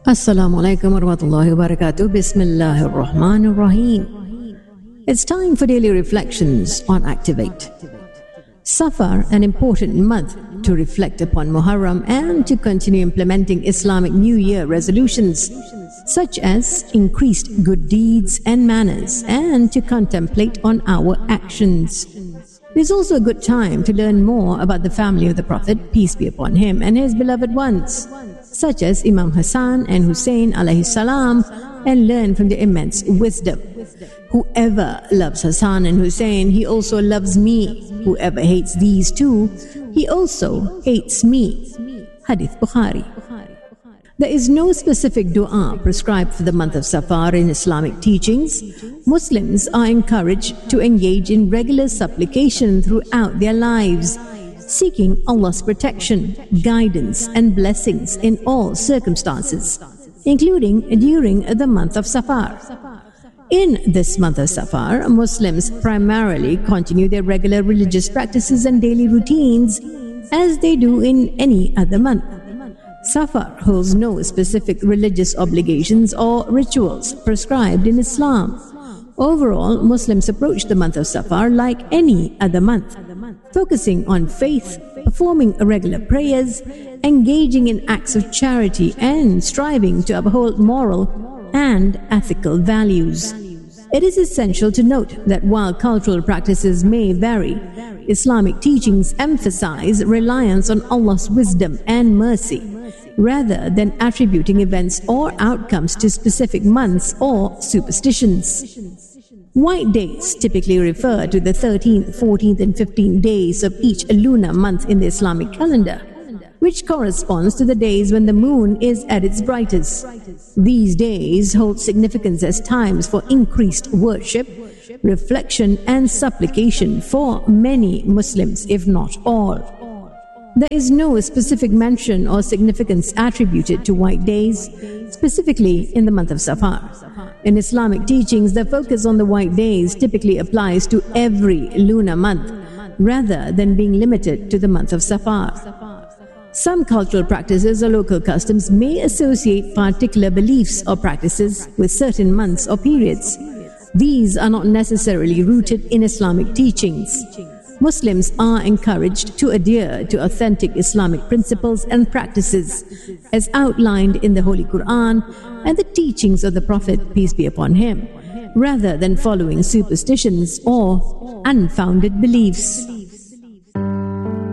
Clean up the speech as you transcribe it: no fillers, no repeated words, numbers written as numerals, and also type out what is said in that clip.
Assalamu alaikum wa rahmatullahi wa barakatuh. Bismillahir Rahmanir Rahim. It's time for daily reflections on Activate. Safar, an important month to reflect upon Muharram and to continue implementing Islamic New Year resolutions, such as increased good deeds and manners, and to contemplate on our actions. It is also a good time to learn more about the family of the Prophet, peace be upon him, and his beloved ones, such as Imam Hassan and Hussein alayhi salam, and learn from their immense wisdom. Whoever loves Hassan and Hussein, he also loves me. Whoever hates these two, he also hates me. Hadith Bukhari. There is no specific dua prescribed for the month of Safar in Islamic teachings. Muslims are encouraged to engage in regular supplication throughout their lives, seeking Allah's protection, guidance and blessings in all circumstances, including during the month of Safar. In this month of Safar, Muslims primarily continue their regular religious practices and daily routines as they do in any other month. Safar holds no specific religious obligations or rituals prescribed in Islam. Overall, Muslims approach the month of Safar like any other month, focusing on faith, performing regular prayers, engaging in acts of charity, and striving to uphold moral and ethical values. It is essential to note that while cultural practices may vary, Islamic teachings emphasize reliance on Allah's wisdom and mercy, rather than attributing events or outcomes to specific months or superstitions. White days typically refer to the 13th, 14th and 15th days of each lunar month in the Islamic calendar, which corresponds to the days when the moon is at its brightest. These days hold significance as times for increased worship, reflection and supplication for many Muslims, if not all. There is no specific mention or significance attributed to white days, specifically in the month of Safar. In Islamic teachings, the focus on the white days typically applies to every lunar month, rather than being limited to the month of Safar. Some cultural practices or local customs may associate particular beliefs or practices with certain months or periods. These are not necessarily rooted in Islamic teachings. Muslims are encouraged to adhere to authentic Islamic principles and practices as outlined in the Holy Quran and the teachings of the Prophet, peace be upon him, rather than following superstitions or unfounded beliefs.